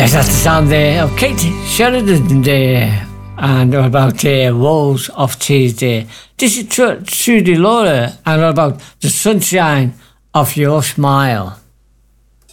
Yes, that's the sound there of Kate Sheridan there, and all about Rose of Tuesday. This is Trudy Laura, and all about the sunshine of your smile.